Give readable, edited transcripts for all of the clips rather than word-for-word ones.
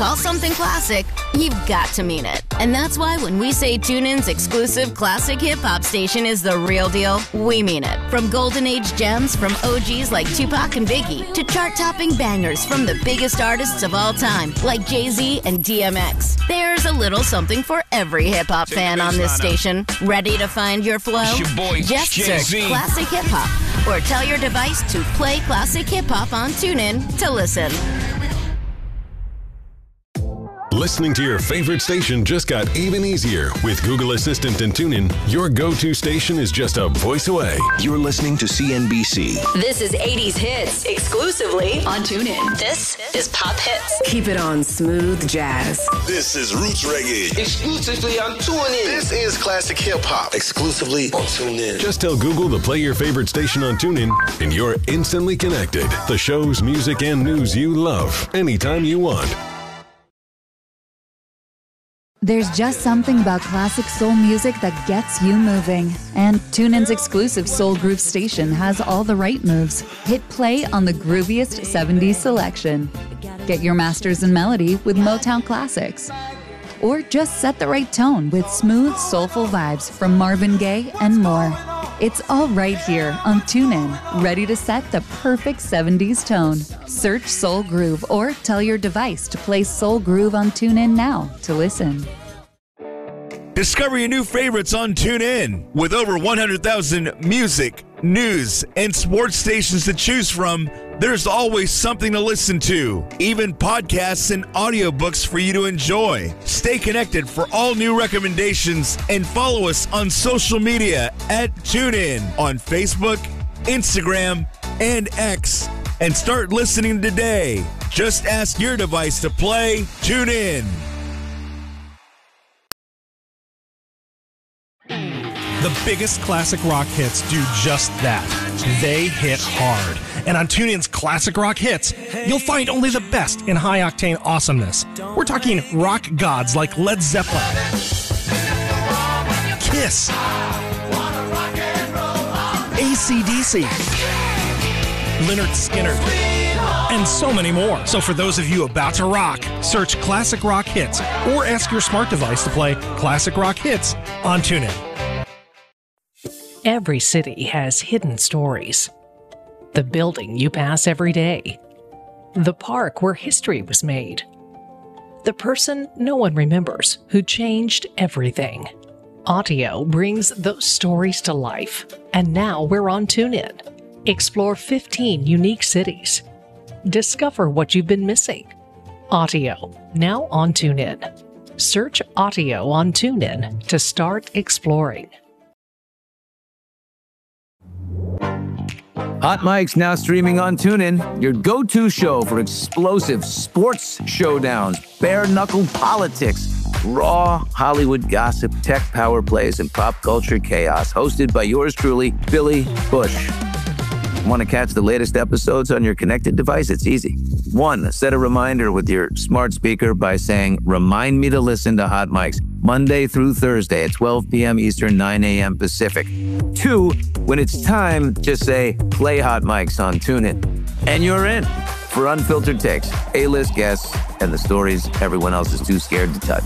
call something classic, you've got to mean it. And that's why when we say TuneIn's exclusive classic hip-hop station is the real deal, we mean it. From golden age gems from OGs like Tupac and Biggie to chart-topping bangers from the biggest artists of all time like Jay-Z and DMX. There's a little something for every hip-hop fan on this station. Ready to find your flow? It's your boy, Just Jay-Z. search Classic Hip Hop or tell your device to play Classic Hip Hop on TuneIn to listen. Listening to your favorite station just got even easier. With Google Assistant and TuneIn, your go-to station is just a voice away. You're listening to CNBC. This is 80s Hits, exclusively on TuneIn. This is Pop Hits. Keep it on smooth jazz. This is Roots Reggae. Exclusively on TuneIn. This is Classic Hip Hop. Exclusively on TuneIn. Just tell Google to play your favorite station on TuneIn, and you're instantly connected. The shows, music, and news you love, anytime you want. There's just something about classic soul music that gets you moving. And TuneIn's exclusive Soul Groove station has all the right moves. Hit play on the grooviest 70s selection. Get your masters in melody with Motown classics. Or just set the right tone with smooth, soulful vibes from Marvin Gaye and more. It's all right here on TuneIn, ready to set the perfect 70s tone. Search Soul Groove or tell your device to play Soul Groove on TuneIn now to listen. Discover your new favorites on TuneIn. With over 100,000 music, news, and sports stations to choose from, there's always something to listen to, even podcasts and audiobooks for you to enjoy. Stay connected for all new recommendations and follow us on social media at TuneIn on Facebook, Instagram, and X. And start listening today. Just ask your device to play TuneIn. The biggest classic rock hits do just that. They hit hard. And on TuneIn's Classic Rock Hits, you'll find only the best in high-octane awesomeness. We're talking rock gods like Led Zeppelin, Kiss, AC/DC, Lynyrd Skynyrd, and so many more. So for those of you about to rock, search Classic Rock Hits or ask your smart device to play Classic Rock Hits on TuneIn. Every city has hidden stories. The building you pass every day. The park where history was made. The person no one remembers who changed everything. Audio brings those stories to life. And now we're on TuneIn. Explore 15 unique cities. Discover what you've been missing. Audio, now on TuneIn. Search Audio on TuneIn to start exploring. Hot Mic's now streaming on TuneIn, your go-to show for explosive sports showdowns, bare-knuckle politics, raw Hollywood gossip, tech power plays, and pop culture chaos, hosted by yours truly, Billy Bush. Want to catch the latest episodes on your connected device? It's easy. 1, set a reminder with your smart speaker by saying, "Remind me to listen to Hot Mics Monday through Thursday at 12 p.m. Eastern, 9 a.m. Pacific." 2, when it's time, just say, "Play Hot Mics on TuneIn." And you're in for unfiltered takes, A-list guests, and the stories everyone else is too scared to touch.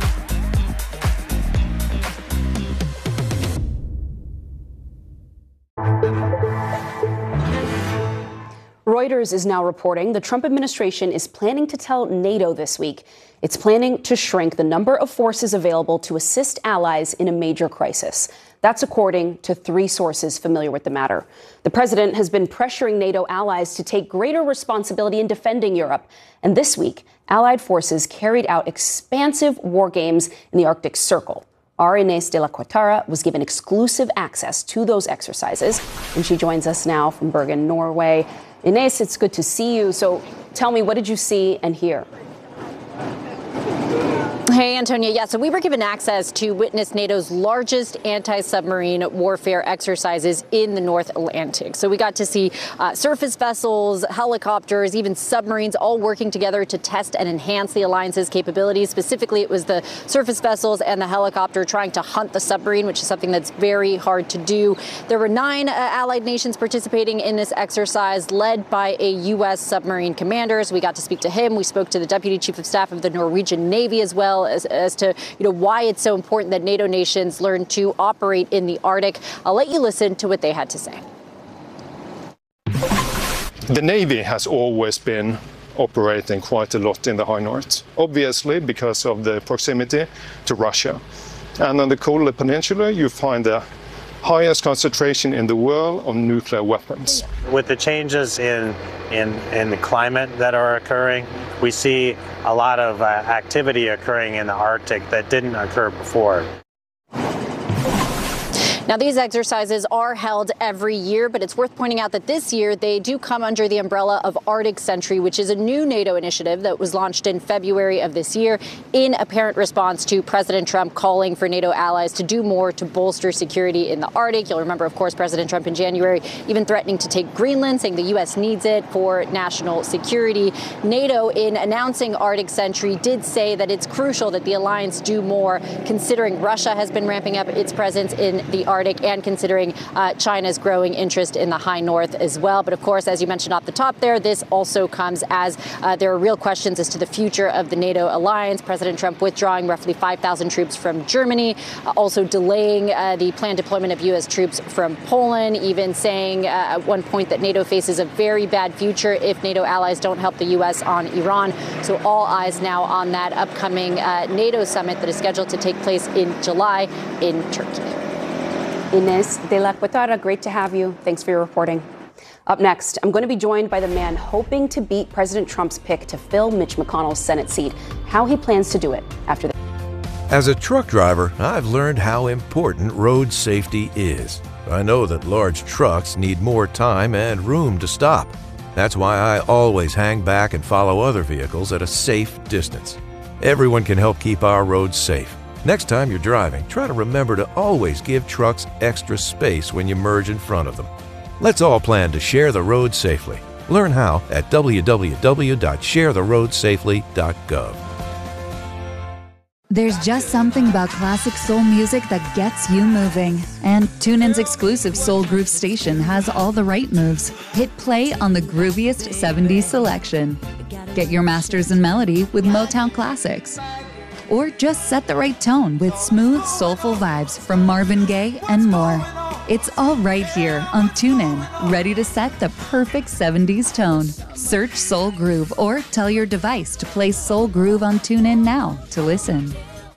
Reuters is now reporting the Trump administration is planning to tell NATO this week it's planning to shrink the number of forces available to assist allies in a major crisis. That's according to 3 sources familiar with the matter. The president has been pressuring NATO allies to take greater responsibility in defending Europe. And this week, allied forces carried out expansive war games in the Arctic Circle. Our Inés de la Cuatara was given exclusive access to those exercises, and she joins us now from Bergen, Norway. Inés, it's good to see you. So tell me, what did you see and hear? Hey, Antonia. Yeah, so we were given access to witness NATO's largest anti-submarine warfare exercises in the North Atlantic. So we got to see surface vessels, helicopters, even submarines all working together to test and enhance the alliance's capabilities. Specifically, it was the surface vessels and the helicopter trying to hunt the submarine, which is something that's very hard to do. There were 9 allied nations participating in this exercise, led by a U.S. submarine commander. So we got to speak to him. We spoke to the Deputy Chief of Staff of the Norwegian Navy as well, as to why it's so important that NATO nations learn to operate in the Arctic. I'll let you listen to what they had to say. The Navy has always been operating quite a lot in the High North, obviously because of the proximity to Russia. And on the Kola Peninsula, you find the highest concentration in the world of nuclear weapons. With the changes in the climate that are occurring, we see a lot of activity occurring in the Arctic that didn't occur before. Now, these exercises are held every year, but it's worth pointing out that this year they do come under the umbrella of Arctic Sentry, which is a new NATO initiative that was launched in February of this year in apparent response to President Trump calling for NATO allies to do more to bolster security in the Arctic. You'll remember, of course, President Trump in January even threatening to take Greenland, saying the U.S. needs it for national security. NATO, in announcing Arctic Sentry, did say that it's crucial that the alliance do more, considering Russia has been ramping up its presence in the Arctic and considering China's growing interest in the High North as well. But of course, as you mentioned off the top there, this also comes as there are real questions as to the future of the NATO alliance. President Trump withdrawing roughly 5,000 troops from Germany, also delaying the planned deployment of U.S. troops from Poland, even saying at one point that NATO faces a very bad future if NATO allies don't help the U.S. on Iran. So all eyes now on that upcoming NATO summit that is scheduled to take place in July in Turkey. Ines de la Cuetara, great to have you. Thanks for your reporting. Up next, I'm going to be joined by the man hoping to beat President Trump's pick to fill Mitch McConnell's Senate seat. How he plans to do it after this. As a truck driver, I've learned how important road safety is. I know that large trucks need more time and room to stop. That's why I always hang back and follow other vehicles at a safe distance. Everyone can help keep our roads safe. Next time you're driving, try to remember to always give trucks extra space when you merge in front of them. Let's all plan to share the road safely. Learn how at www.sharetheroadsafely.gov. There's just something about classic soul music that gets you moving. And TuneIn's exclusive Soul Groove station has all the right moves. Hit play on the grooviest 70s selection. Get your masters in melody with Motown classics. Or just set the right tone with smooth, soulful vibes from Marvin Gaye and more. It's all right here on TuneIn, ready to set the perfect 70s tone. Search Soul Groove or tell your device to play Soul Groove on TuneIn now to listen.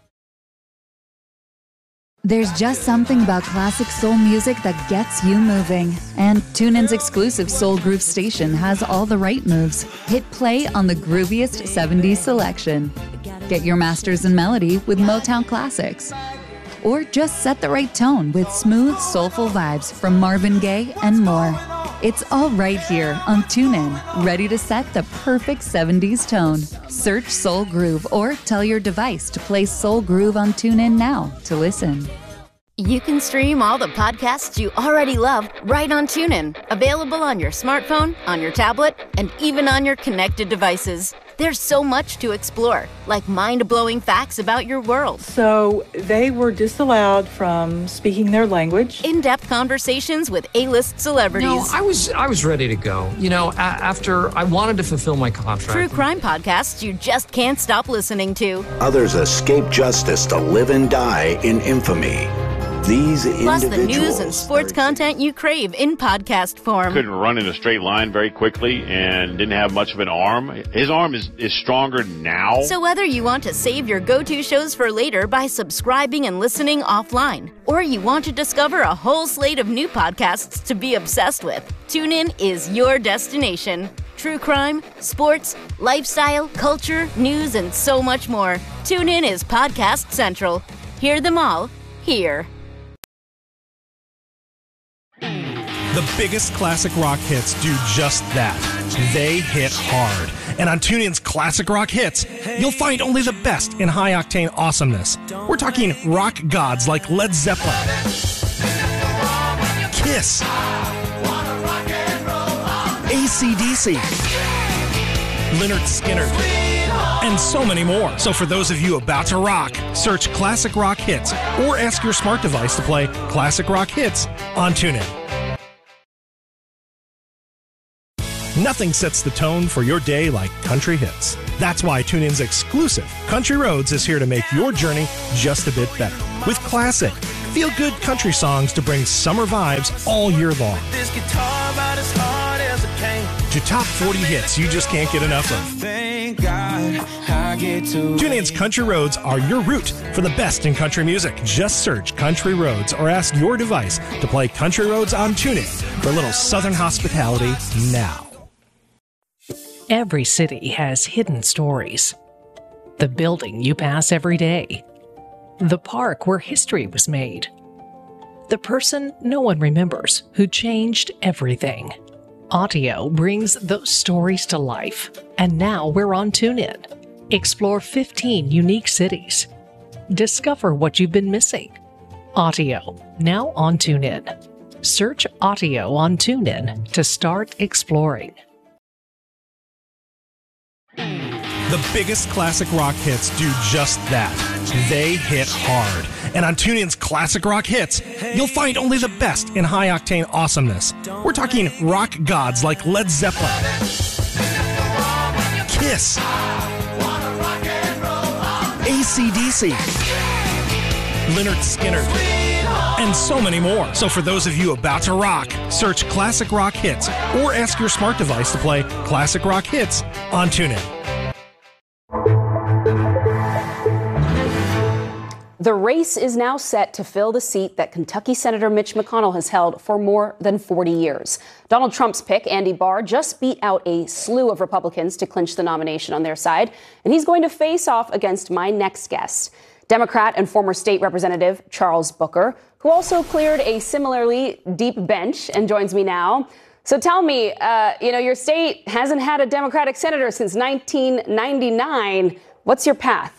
There's just something about classic soul music that gets you moving. And TuneIn's exclusive Soul Groove station has all the right moves. Hit play on the grooviest 70s selection. Get your masters in melody with Motown classics. Or just set the right tone with smooth, soulful vibes from Marvin Gaye and more. It's all right here on TuneIn, ready to set the perfect 70s tone. Search Soul Groove or tell your device to play Soul Groove on TuneIn now to listen. You can stream all the podcasts you already love right on TuneIn. Available on your smartphone, on your tablet, and even on your connected devices. There's so much to explore, like mind-blowing facts about your world. So they were disallowed from speaking their language. In-depth conversations with A-list celebrities. No, I was ready to go. You know, after I wanted to fulfill my contract. True crime podcasts you just can't stop listening to. Others escape justice to live and die in infamy. These Plus the news and sports content you crave in podcast form. Couldn't run in a straight line very quickly and didn't have much of an arm. His arm is stronger now. So whether you want to save your go-to shows for later by subscribing and listening offline, or you want to discover a whole slate of new podcasts to be obsessed with, TuneIn is your destination. True crime, sports, lifestyle, culture, news, and so much more. TuneIn is Podcast Central. Hear them all here. The biggest classic rock hits do just that. They hit hard. And on TuneIn's Classic Rock Hits, you'll find only the best in high-octane awesomeness. We're talking rock gods like Led Zeppelin, Kiss, AC/DC, Lynyrd Skynyrd, and so many more. So for those of you about to rock, search Classic Rock Hits or ask your smart device to play Classic Rock Hits on TuneIn. Nothing sets the tone for your day like country hits. That's why TuneIn's exclusive Country Roads is here to make your journey just a bit better. With classic, feel-good country songs to bring summer vibes all year long. To top 40 hits you just can't get enough of. TuneIn's Country Roads are your route for the best in country music. Just search Country Roads or ask your device to play Country Roads on TuneIn for a little Southern hospitality now. Every city has hidden stories. The building you pass every day. The park where history was made. The person no one remembers who changed everything. Audio brings those stories to life. And now we're on TuneIn. Explore 15 unique cities. Discover what you've been missing. Audio, now on TuneIn. Search Audio on TuneIn to start exploring. The biggest classic rock hits do just that. They hit hard. And on TuneIn's Classic Rock Hits, you'll find only the best in high-octane awesomeness. We're talking rock gods like Led Zeppelin, Kiss, AC/DC, Lynyrd Skynyrd, and so many more. So for those of you about to rock, search Classic Rock Hits or ask your smart device to play Classic Rock Hits on TuneIn. The race is now set to fill the seat that Kentucky Senator Mitch McConnell has held for more than 40 years. Donald Trump's pick, Andy Barr, just beat out a slew of Republicans to clinch the nomination on their side, and he's going to face off against my next guest, Democrat and former state representative Charles Booker, who also cleared a similarly deep bench and joins me now. So tell me, your state hasn't had a Democratic senator since 1999. What's your path?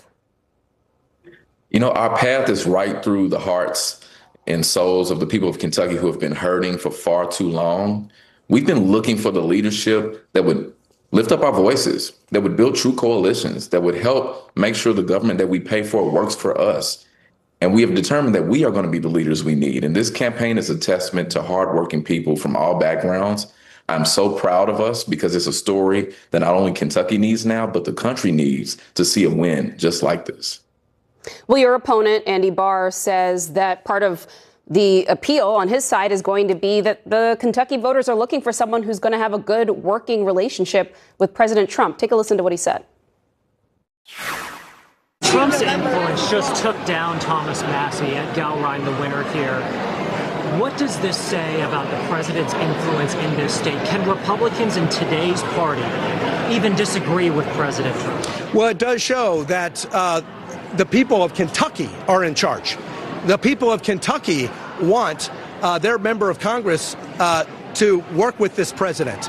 Our path is right through the hearts and souls of the people of Kentucky who have been hurting for far too long. We've been looking for the leadership that would lift up our voices, that would build true coalitions, that would help make sure the government that we pay for works for us. And we have determined that we are going to be the leaders we need. And this campaign is a testament to hardworking people from all backgrounds. I'm so proud of us because it's a story that not only Kentucky needs now, but the country needs to see a win just like this. Well, your opponent, Andy Barr, says that part of the appeal on his side is going to be that the Kentucky voters are looking for someone who's going to have a good working relationship with President Trump. Take a listen to what he said. Trump's influence just took down Thomas Massie at Gowrie, the winner here. What does this say about the president's influence in this state? Can Republicans in today's party even disagree with President Trump? Well, it does show that the people of Kentucky are in charge. The people of Kentucky want their member of Congress to work with this president.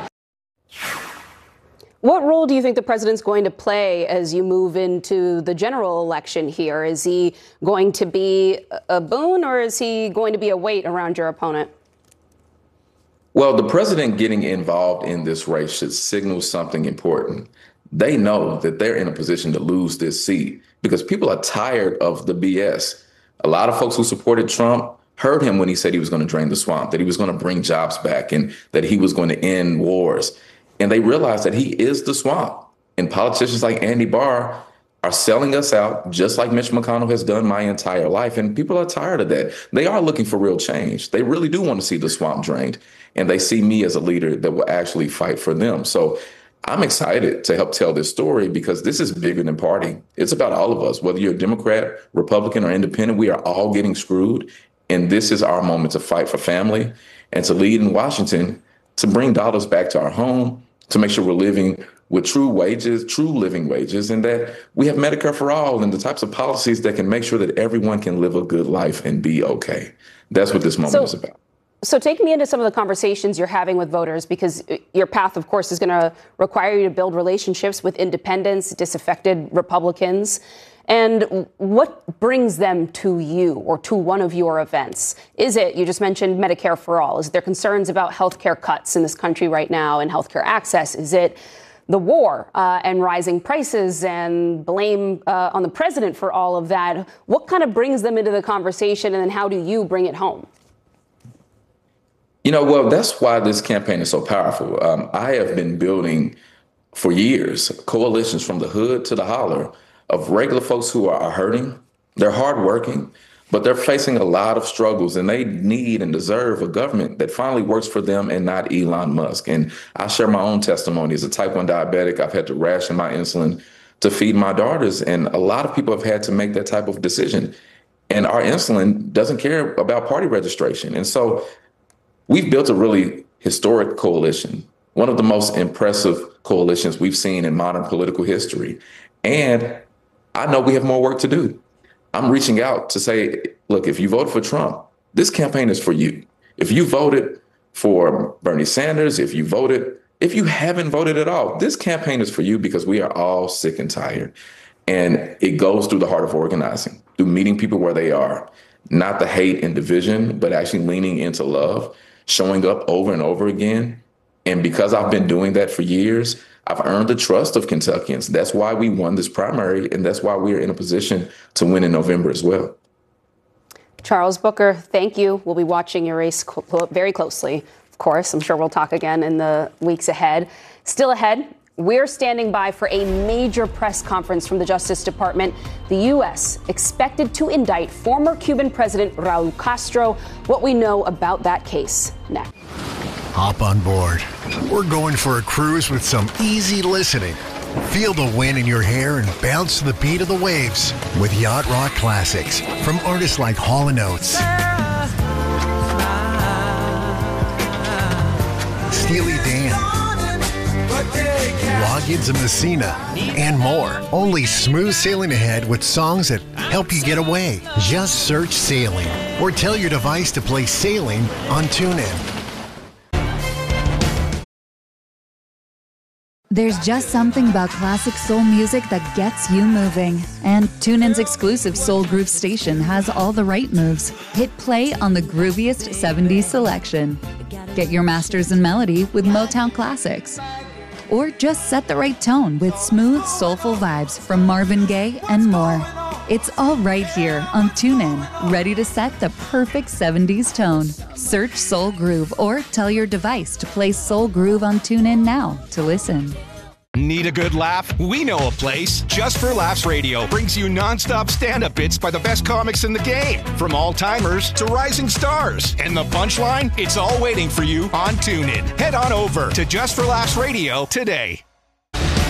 What role do you think the president's going to play as you move into the general election here? Is he going to be a boon or is he going to be a weight around your opponent? Well, the president getting involved in this race should signal something important. They know that they're in a position to lose this seat because people are tired of the BS. A lot of folks who supported Trump heard him when he said he was going to drain the swamp, that he was going to bring jobs back, and that he was going to end wars. And they realized that he is the swamp. And politicians like Andy Barr are selling us out, just like Mitch McConnell has done my entire life. And people are tired of that. They are looking for real change. They really do want to see the swamp drained. And they see me as a leader that will actually fight for them. So I'm excited to help tell this story because this is bigger than party. It's about all of us, whether you're a Democrat, Republican, or independent, we are all getting screwed. And this is our moment to fight for family and to lead in Washington, to bring dollars back to our home, to make sure we're living with true wages, true living wages, and that we have Medicare for all and the types of policies that can make sure that everyone can live a good life and be okay. That's what this moment is about. So take me into some of the conversations you're having with voters, because your path, of course, is going to require you to build relationships with independents, disaffected Republicans. And what brings them to you or to one of your events? Is it, you just mentioned Medicare for All, is there concerns about health care cuts in this country right now and health care access? Is it the war and rising prices and blame on the president for all of that? What kind of brings them into the conversation, and then how do you bring it home? Well, that's why this campaign is so powerful. I have been building for years coalitions from the hood to the holler of regular folks who are hurting. They're hardworking, but they're facing a lot of struggles, and they need and deserve a government that finally works for them and not Elon Musk. And I share my own testimony. As a type 1 diabetic, I've had to ration my insulin to feed my daughters. And a lot of people have had to make that type of decision. And our insulin doesn't care about party registration. And so we've built a really historic coalition, one of the most impressive coalitions we've seen in modern political history. And I know we have more work to do. I'm reaching out to say, look, if you voted for Trump, this campaign is for you. If you voted for Bernie Sanders, if you haven't voted at all, this campaign is for you, because we are all sick and tired. And it goes through the heart of organizing, through meeting people where they are, not the hate and division, but actually leaning into love, showing up over and over again. And because I've been doing that for years, I've earned the trust of Kentuckians. That's why we won this primary, and that's why we're in a position to win in November as well. Charles Booker, thank you. We'll be watching your race very closely, of course. I'm sure we'll talk again in the weeks ahead. Still ahead, we're standing by for a major press conference from the Justice Department. The U.S. expected to indict former Cuban President Raul Castro. What we know about that case next. Hop on board. We're going for a cruise with some easy listening. Feel the wind in your hair and bounce to the beat of the waves with Yacht Rock classics from artists like Hall & Oates, Steely Dan, Loggins and Messina, and more. Only smooth sailing ahead with songs that help you get away. Just search Sailing or tell your device to play Sailing on TuneIn. There's just something about classic soul music that gets you moving. And TuneIn's exclusive Soul Groove station has all the right moves. Hit play on the grooviest 70s selection. Get your masters in melody with Motown classics. Or just set the right tone with smooth, soulful vibes from Marvin Gaye and more. It's all right here on TuneIn, ready to set the perfect 70s tone. Search Soul Groove or tell your device to play Soul Groove on TuneIn now to listen. Need a good laugh? We know a place. Just for Laughs Radio brings you nonstop stand-up bits by the best comics in the game, from all-timers to rising stars. And the punchline? It's all waiting for you on TuneIn. Head on over to Just for Laughs Radio today.